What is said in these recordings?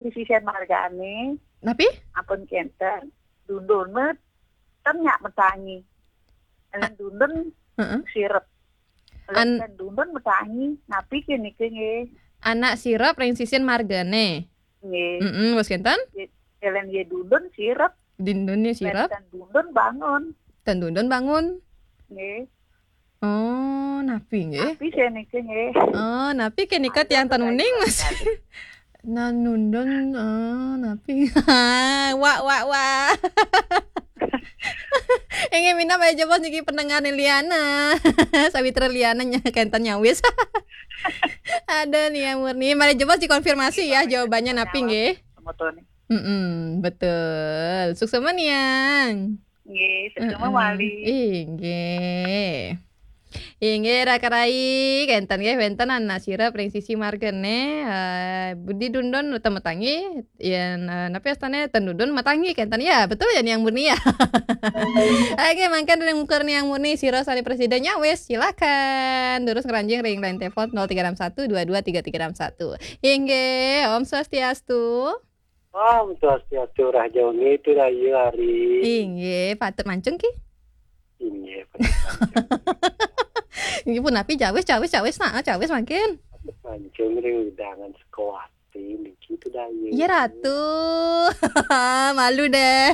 sisian margane. Napi? Ampun kenten dundun met nyak metangi. Elen dundun sirep. Elen dundun metangi napi kene nggih. Anak sirep ring sisian margane. Nggih. Wes kenten? Elen ye dundun sirep. Dundunnya sirep. Dan dundun bangun. Dan dundun bangun. Nggih. Oh, napi nggih. Napi kene nggih. Oh, napi kene kat yang tanuning Mas. Nanundun napi. Wah. Ingin minta bae coba niki pendengar Liana. Sawitra Liana kenten nyawis. Ada nih yang murni. Mari coba dikonfirmasi ya jawabannya napi nggih. Betul. Sukses maniang. Nggih, sukses mali. Nggih. Inggih rakarai kenten nggih wenten anak sirep ring sisi margane budi dundun temetangi yen napi astane tendundun matangi kenten ya betul ya yang murni ya. Oke mangken ring muker yang murni sira sari presidennya wis silakan terus ngeranjing ring line telepon 0361223361. Inggih Om Swastiastu. Om Swastiastu Raja itu rayu hari. Inggih patur mancung ki. Inggih. Ini pun napi cawis makin. Mancung ring undangan Sekawati niki itu dayu. Iya Ratu. Malu deh.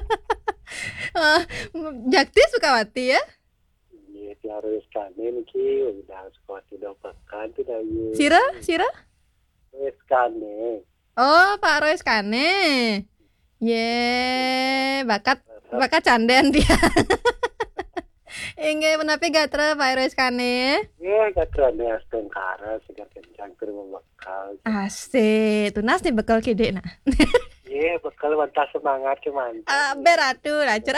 Jakti Sukawati ya? Iya, harus kane niki undangan Sekawati dopakan itu dayu. Sira? Wis kane. Oh, Pak Rois Kane. Bakat candean dia. Inggih menapi gatra Pak Rois Kane. Gatra ne astengkara segar kencang keur membekal. Asik, tunas nih bekal kide nak. Bekal wantah semangat cuman. Beratu lacur.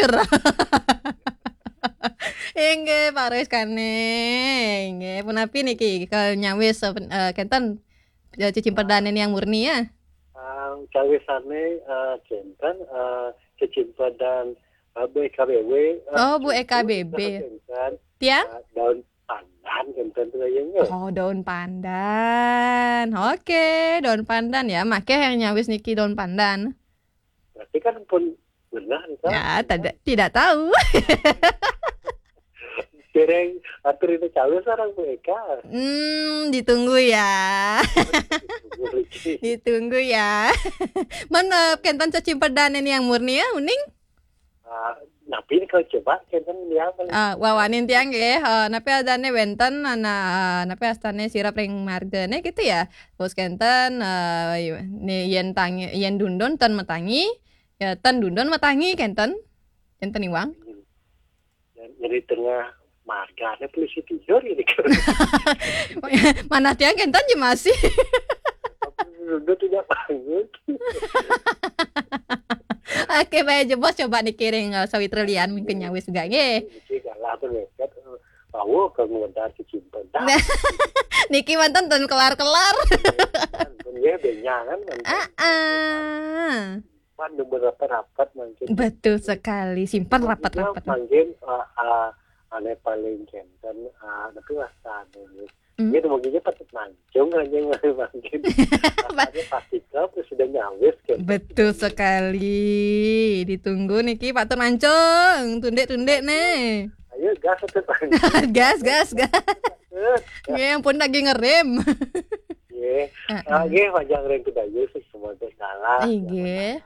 Inggih Pak Rois Kane. Inggih menapi niki kalau nyawis kenten cicing perdana yang murni ya. Cawisane kenten cicing dan BKBW. Bu EKBB. Tiang? Daun pandan kenten tuh ya. Oh, daun pandan. Oke, daun pandan ya. Make yang nyawis niki daun pandan. Berarti kan pun benar kan? Ya, tidak tahu. Dereng atur itu cawis orang mereka. Ditunggu ya. Ditunggu ya. Mana kenten cacing perdana ini yang murni ya, uning? Napi kalau coba kenten dia wawanin tiang nggih. Napi adane wenten napi astane sirap ring margane gitu ya. Terus kenten yen dundun ten metangi, ya ten dundun metangi kenten iwang. Jadi tengah margane polisi tidur ini. Mana tiang kenten je masih. Udah tidak bangun. Oke, baik jebos coba dikiring Sawitra Lian mungkin nyawis juga nggih. Iki galah berweket bawa ke ngedar kecimpen. Niki mantan ten kelar-kelar. Nggih benyangan Pan beberapa rapat mungkin. Betul sekali, simpan rapat-rapat. Mungkin ane paling kenten tapi wasane. Dia mungkinnya patut mancung aja mungkin. Ada pasti sudah nyawis kan. Betul sekali. Ditunggu niki patut mancung. Tundek nih. Ayo gas atau gas. Yang pun lagi ngerem. Nggih wajang reng kudayu semua salah. Nggih.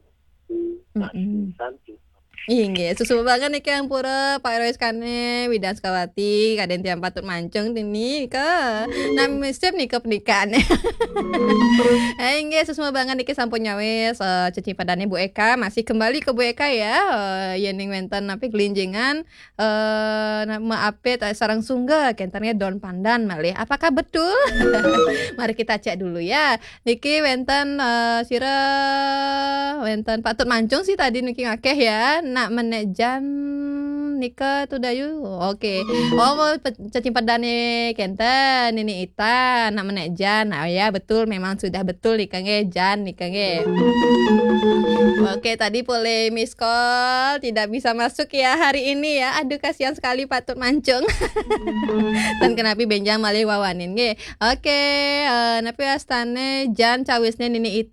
Inggih, susu banget nih yang pura Pak Rois Kane, Widan Sekawati, kaden tiang patut mancung ini ke nami siap nih ke pernikahan. Inggih, susu banget nih sampun nyawes ceci padane Bu Eka masih kembali ke Bu Eka ya. Yening wenten napi gelinjingan maapet sarang sungga kentarnya daun pandan malih. Apakah betul? Mari kita cek dulu ya. Niki wenten sira wenten patut mancung sih tadi niki ngakeh ya. Nak menejan nika tu dayu. Oke. Cacing padane kenten ini ita nak menejan. Nah ya betul memang sudah betul nika nge jan nika nge. Oke, tadi boleh miss call tidak bisa masuk ya hari ini ya. Aduh kasihan sekali patut mancung. Dan kenapa benjang malih wawanin nge. Oke, napi astane jan cawisne nini ita